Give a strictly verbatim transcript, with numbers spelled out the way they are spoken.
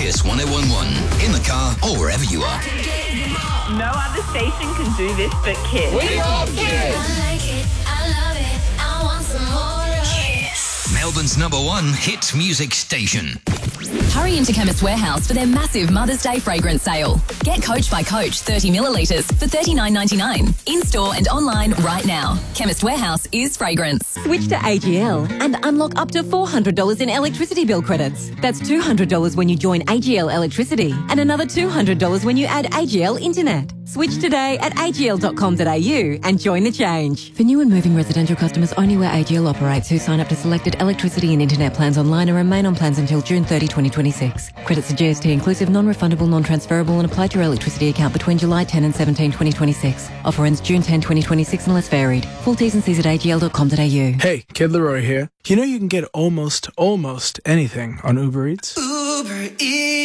Kiss one oh one one. In the car or wherever you are. No other station can do this but Kiss. We love Kiss. I like it, I love it, I want some more of Kiss. Melbourne's number one hit music station. Hurry into Chemist Warehouse for their massive Mother's Day fragrance sale. Get Coach by Coach thirty millilitres for thirty-nine ninety-nine. In-store and online right now. Chemist Warehouse is fragrance. Switch to A G L and unlock up to four hundred dollars in electricity bill credits. That's two hundred dollars when you join A G L Electricity and another two hundred dollars when you add A G L Internet. Switch today at a g l dot com dot a u and join the change. For new and moving residential customers only where A G L operates who sign up to selected electricity and internet plans online and remain on plans until June thirtieth, twenty twenty-six. Credits are G S T inclusive, non-refundable, non-transferable and apply to your electricity account between July tenth and seventeenth, twenty twenty-six. Offer ends June tenth, twenty twenty-six unless varied. Full T's and C's at a g l dot com dot a u. Hey, Kid Leroy here. You know you can get almost, almost anything on Uber Eats? Uber Eats.